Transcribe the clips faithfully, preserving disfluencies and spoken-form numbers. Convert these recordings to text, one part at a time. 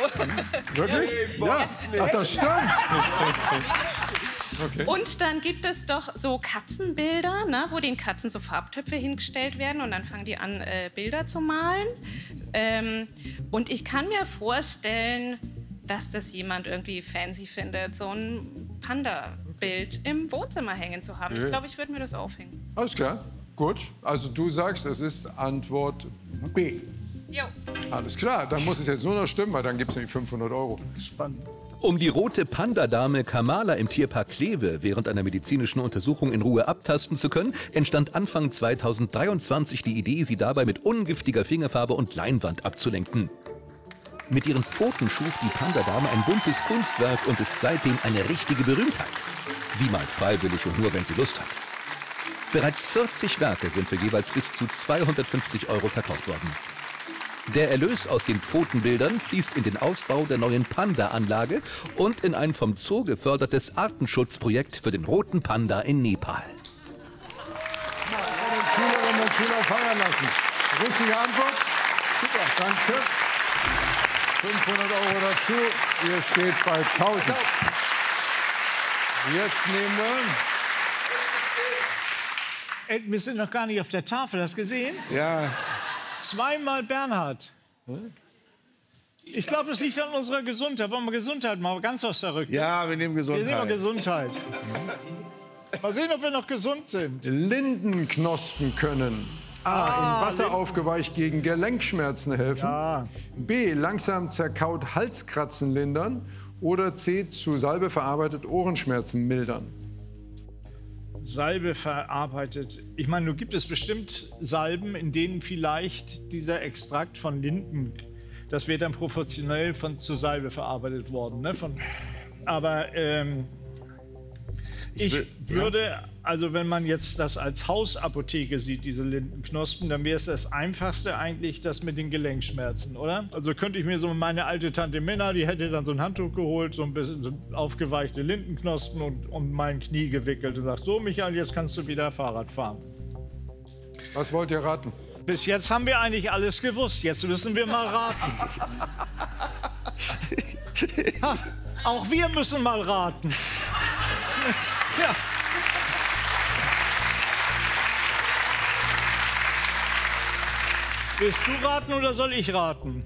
Wirklich? Ja. Ach, das stimmt. Okay. Und dann gibt es doch so Katzenbilder, ne, wo den Katzen so Farbtöpfe hingestellt werden und dann fangen die an, äh, Bilder zu malen. Ähm, und ich kann mir vorstellen, dass das jemand irgendwie fancy findet, so ein Panda-Bild im Wohnzimmer hängen zu haben. Ich glaube, ich würde mir das aufhängen. Alles klar, gut. Also du sagst, es ist Antwort B. Jo. Alles klar, dann muss es jetzt nur noch stimmen, weil dann gibt es nämlich fünfhundert Euro. Spannend. Um die rote Panda-Dame Kamala im Tierpark Kleve während einer medizinischen Untersuchung in Ruhe abtasten zu können, entstand Anfang zweitausenddreiundzwanzig die Idee, sie dabei mit ungiftiger Fingerfarbe und Leinwand abzulenken. Mit ihren Pfoten schuf die Panda-Dame ein buntes Kunstwerk und ist seitdem eine richtige Berühmtheit. Sie malt freiwillig und nur, wenn sie Lust hat. Bereits vierzig Werke sind für jeweils bis zu zweihundertfünfzig Euro verkauft worden. Der Erlös aus den Pfotenbildern fließt in den Ausbau der neuen Panda-Anlage und in ein vom Zoo gefördertes Artenschutzprojekt für den roten Panda in Nepal. Mal den Schülerinnen und Schüler feiern lassen. Richtige Antwort? Super, danke. fünfhundert Euro dazu. Ihr steht bei tausend. Jetzt nehmen wir... Ey, wir sind noch gar nicht auf der Tafel, hast du gesehen? Ja. Zweimal Bernhard. Ich glaube, das liegt an unserer Gesundheit. Wollen wir Gesundheit machen? Ganz was Verrücktes. Ja, wir nehmen Gesundheit. Wir nehmen Gesundheit. Mal sehen, ob wir noch gesund sind. Lindenknospen können A. Ah, im Wasser Linden. aufgeweicht gegen Gelenkschmerzen helfen. Ja. B. langsam zerkaut Halskratzen lindern. Oder C. zu Salbe verarbeitet Ohrenschmerzen mildern. Salbe verarbeitet. Ich meine, nun gibt es bestimmt Salben, in denen vielleicht dieser Extrakt von Linden, das wird dann professionell von zur Salbe verarbeitet worden. Ne? Von, aber ähm, ich, ich würde, also wenn man jetzt das als Hausapotheke sieht, diese Lindenknospen, dann wäre es das Einfachste eigentlich das mit den Gelenkschmerzen, oder? Also könnte ich mir so meine alte Tante Minna, die hätte dann so ein Handtuch geholt, so ein bisschen so aufgeweichte Lindenknospen und um mein Knie gewickelt und sagt, so Michael, jetzt kannst du wieder Fahrrad fahren. Was wollt ihr raten? Bis jetzt haben wir eigentlich alles gewusst, jetzt müssen wir mal raten. Ha, auch wir müssen mal raten. Ja. Willst du raten oder soll ich raten?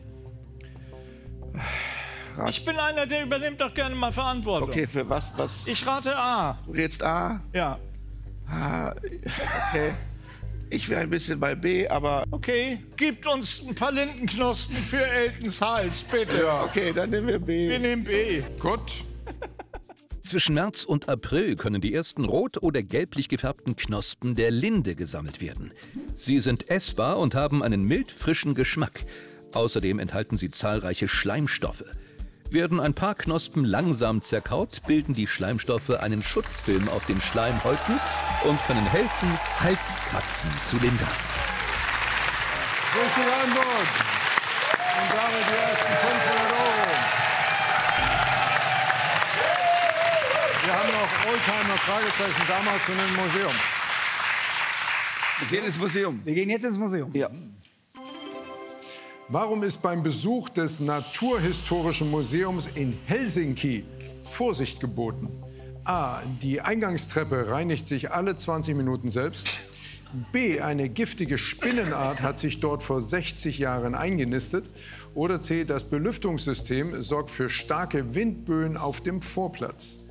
Rat. Ich bin einer, der übernimmt doch gerne mal Verantwortung. Okay, für was? was? Ich rate A. Du rätst A? Ja. Ah, okay. Ich wäre ein bisschen bei B, aber... Okay, gibt uns ein paar Lindenknospen für Eltons Hals, bitte. Ja. Okay, dann nehmen wir B. Wir nehmen B. Gut. Zwischen März und April können die ersten rot- oder gelblich gefärbten Knospen der Linde gesammelt werden. Sie sind essbar und haben einen mild frischen Geschmack. Außerdem enthalten sie zahlreiche Schleimstoffe. Werden ein paar Knospen langsam zerkaut, bilden die Schleimstoffe einen Schutzfilm auf den Schleimhäuten und können helfen, Halskratzen zu lindern. Richtige Antwort. Und damit die ersten fünfhundert Euro. Wir haben noch Oldtimer Fragezeichen damals in einem Museum. Wir gehen ins Museum. Wir gehen jetzt ins Museum. Ja. Warum ist beim Besuch des Naturhistorischen Museums in Helsinki Vorsicht geboten? A. Die Eingangstreppe reinigt sich alle zwanzig Minuten selbst. B. Eine giftige Spinnenart hat sich dort vor sechzig Jahren eingenistet. Oder C. Das Belüftungssystem sorgt für starke Windböen auf dem Vorplatz.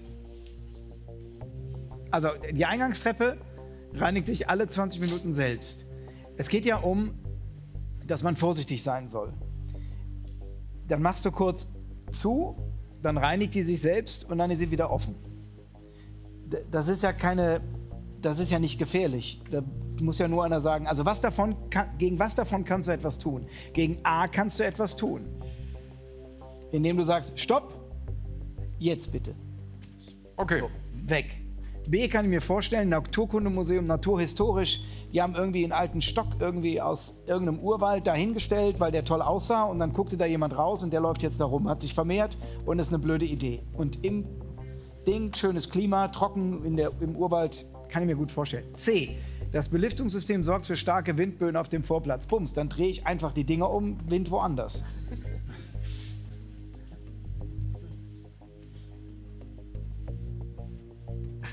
Also die Eingangstreppe reinigt sich alle zwanzig Minuten selbst. Es geht ja um, dass man vorsichtig sein soll. Dann machst du kurz zu, dann reinigt die sich selbst und dann ist sie wieder offen. Das ist ja keine, das ist ja nicht gefährlich. Da muss ja nur einer sagen, also was davon kann, gegen was davon kannst du etwas tun? Gegen A kannst du etwas tun. Indem du sagst, stopp, jetzt bitte. Okay. So, weg. B kann ich mir vorstellen, Naturkundemuseum, naturhistorisch, die haben irgendwie einen alten Stock irgendwie aus irgendeinem Urwald dahingestellt, weil der toll aussah und dann guckte da jemand raus und der läuft jetzt da rum, hat sich vermehrt und ist eine blöde Idee. Und im Ding, schönes Klima, trocken in der, im Urwald, kann ich mir gut vorstellen. C, das Belüftungssystem sorgt für starke Windböen auf dem Vorplatz. Bums, dann drehe ich einfach die Dinger um, Wind woanders.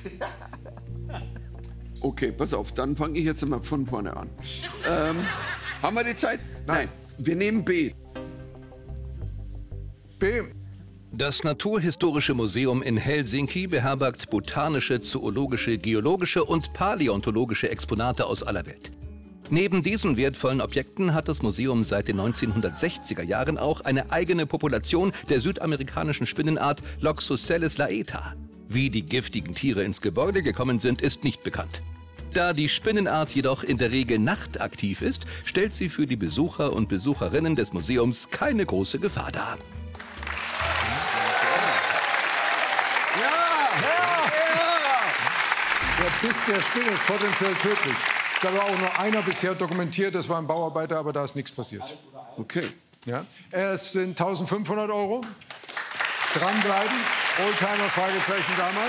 Okay, pass auf, dann fange ich jetzt mal von vorne an. Ähm, haben wir die Zeit? Nein. Nein. Wir nehmen B. B. Das Naturhistorische Museum in Helsinki beherbergt botanische, zoologische, geologische und paläontologische Exponate aus aller Welt. Neben diesen wertvollen Objekten hat das Museum seit den neunzehnhundertsechziger Jahren auch eine eigene Population der südamerikanischen Spinnenart Loxosceles laeta. Wie die giftigen Tiere ins Gebäude gekommen sind, ist nicht bekannt. Da die Spinnenart jedoch in der Regel nachtaktiv ist, stellt sie für die Besucher und Besucherinnen des Museums keine große Gefahr dar. Der Biss der Spinne ist potenziell tödlich. Es ist aber auch nur einer bisher dokumentiert, das war ein Bauarbeiter, aber da ist nichts passiert. Okay. Ja. Es sind eintausendfünfhundert Euro. Dranbleiben. Oldtimer, Fragezeichen damals.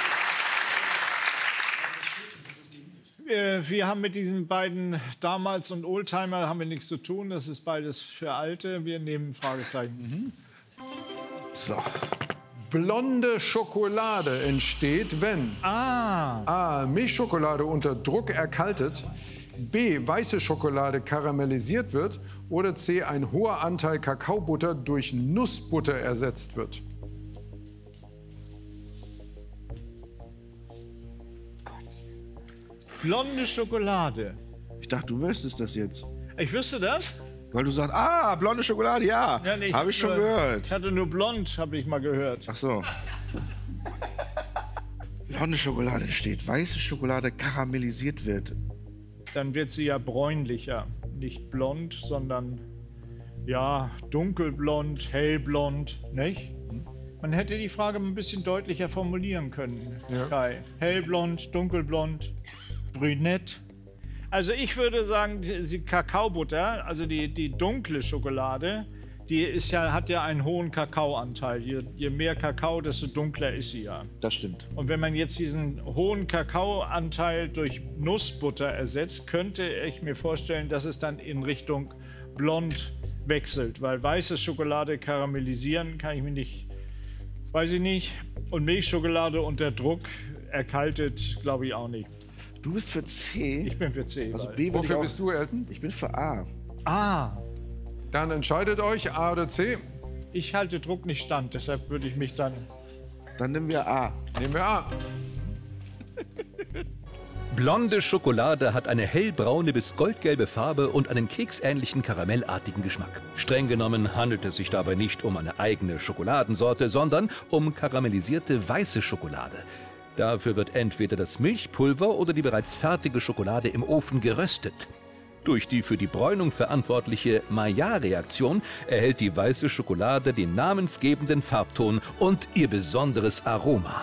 Wir, wir haben mit diesen beiden damals und Oldtimer haben wir nichts zu tun. Das ist beides für Alte. Wir nehmen Fragezeichen. Mhm. So. Blonde Schokolade entsteht, wenn Ah. A. Milchschokolade unter Druck erkaltet, B. Weiße Schokolade karamellisiert wird oder C. Ein hoher Anteil Kakaobutter durch Nussbutter ersetzt wird. Blonde Schokolade. Ich dachte, du wüsstest das jetzt. Ich wüsste das? Weil du sagst, ah, blonde Schokolade, ja. Ja, nee, habe ich schon nur, gehört. Ich hatte nur blond, habe ich mal gehört. Ach so. Blonde Schokolade steht. Weiße Schokolade karamellisiert wird. Dann wird sie ja bräunlicher. Nicht blond, sondern ja, dunkelblond, hellblond, nicht? Man hätte die Frage ein bisschen deutlicher formulieren können, Ja. Kai. Hellblond, dunkelblond, brünett. Also ich würde sagen, die, die Kakaobutter, also die, die dunkle Schokolade, die ist ja, hat ja einen hohen Kakaoanteil. Je, je mehr Kakao, desto dunkler ist sie ja. Das stimmt. Und wenn man jetzt diesen hohen Kakaoanteil durch Nussbutter ersetzt, könnte ich mir vorstellen, dass es dann in Richtung blond wechselt. Weil weiße Schokolade karamellisieren kann ich mir nicht, weiß ich nicht. Und Milchschokolade unter Druck erkaltet, glaube ich auch nicht. Du bist für C. Ich bin für C. Also weil- B will ich Wofür auch. bist du, Elton? Ich bin für A. Ah, Dann entscheidet euch, A oder C. ich halte Druck nicht stand, deshalb würde ich mich dann... Dann nehmen wir A. Nehmen wir A. Blonde Schokolade hat eine hellbraune bis goldgelbe Farbe und einen keksähnlichen karamellartigen Geschmack. Streng genommen handelt es sich dabei nicht um eine eigene Schokoladensorte, sondern um karamellisierte weiße Schokolade. Dafür wird entweder das Milchpulver oder die bereits fertige Schokolade im Ofen geröstet. Durch die für die Bräunung verantwortliche Maillard-Reaktion erhält die weiße Schokolade den namensgebenden Farbton und ihr besonderes Aroma.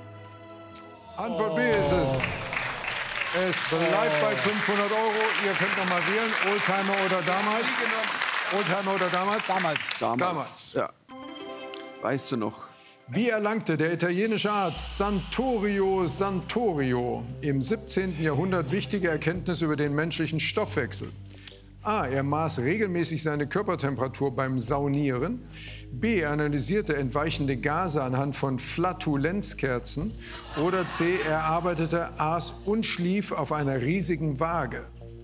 Antwort B ist es. Es bleibt bei fünfhundert Euro. Ihr könnt noch mal wählen. Oldtimer oder damals? Oldtimer oder damals? Damals. Damals. Damals. Ja. Weißt du noch? Wie erlangte der italienische Arzt Santorio Santorio im siebzehnten Jahrhundert wichtige Erkenntnisse über den menschlichen Stoffwechsel? A. Er maß regelmäßig seine Körpertemperatur beim Saunieren. B. Er analysierte entweichende Gase anhand von Flatulenzkerzen. Oder C. Er arbeitete, aß und schlief auf einer riesigen Waage.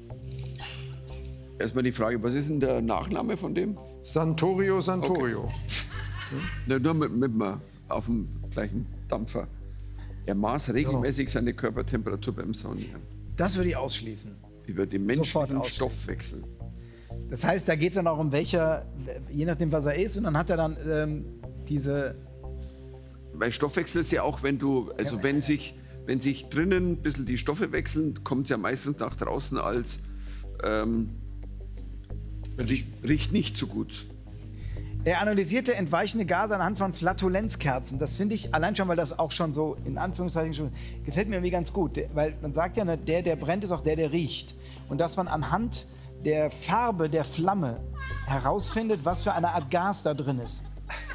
Erstmal die Frage, was ist denn der Nachname von dem? Santorio Santorio. Ja, nur mit, mit mir auf dem gleichen Dampfer. Er maß regelmäßig seine Körpertemperatur beim Saunieren. Das würde ich ausschließen. Über den Sofort menschlichen ausschließen. Stoffwechsel. Das heißt, da geht es dann auch um welcher, je nachdem, was er ist. Und dann hat er dann ähm, diese. Weil Stoffwechsel ist ja auch, wenn du, also wenn sich, wenn sich drinnen ein bisschen die Stoffe wechseln, kommt es ja meistens nach draußen als ähm, riecht, riecht nicht so gut. Er analysierte entweichende Gase anhand von Flatulenzkerzen. Das finde ich, allein schon, weil das auch schon so, in Anführungszeichen, schon, gefällt mir irgendwie ganz gut. Der, weil man sagt ja, ne, der, der brennt, ist auch der, der riecht. Und dass man anhand der Farbe der Flamme herausfindet, was für eine Art Gas da drin ist.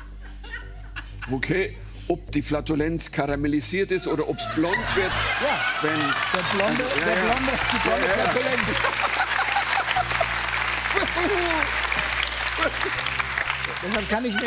Okay, ob die Flatulenz karamellisiert ist oder ob es blond wird, Ja, wenn... der blonde, Ja, der ja. blonde, die blonde Ja, ja. Flatulenz. Deshalb kann ich mir